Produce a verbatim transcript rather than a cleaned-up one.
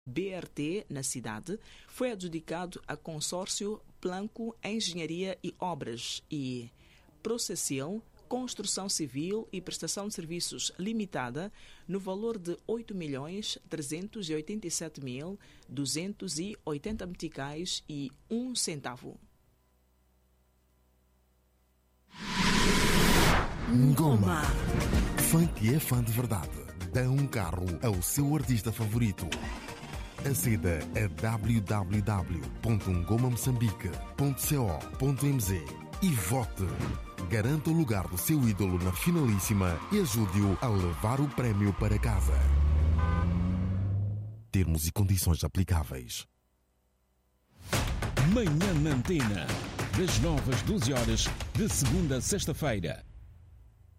B R T na cidade foi adjudicado a consórcio Planco Engenharia e Obras e Processil Construção Civil e Prestação de Serviços Limitada no valor de oito milhões trezentos e oitenta e sete mil duzentos e oitenta meticais e um centavo. Ngoma. Fã que é fã de verdade. Dá um carro ao seu artista favorito. Aceda a w w w ponto ngoma moçambique ponto co ponto m z e vote. Garanta o lugar do seu ídolo na finalíssima e ajude-o a levar o prémio para casa. Termos e condições aplicáveis. Manhã na Antena. Das nove às doze horas, de segunda a sexta-feira.